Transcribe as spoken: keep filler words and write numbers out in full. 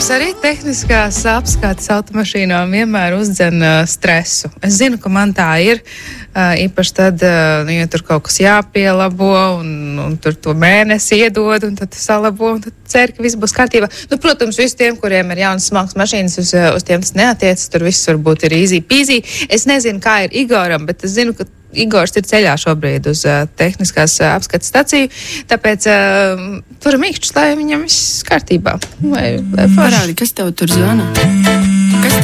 arī tehniskās apskates automašīnām vienmēr uzdzen uh, stresu. Es zinu, ka man tā ir, uh, īpaši tad, uh, nu, ja tur kaut kas jāpielabo, un, un tur to mēnesi iedod, un tad salabo, un tad cer, ka viss būs kārtībā. Nu, protams, visi tiem, kuriem ir jaunas smalkas mašīnas, uz, uz tiem tas neatiec, tur viss varbūt ir easy peasy. Es nezinu, kā ir Igoram, bet es zinu, ka Igors ir ceļā šobrīd uz uh, tehniskās uh, apskates staciju, tāpēc uh, turam īkšķus, lai viņam viss kārtībā. Vai, vai Parādi, kas tev tur zvana?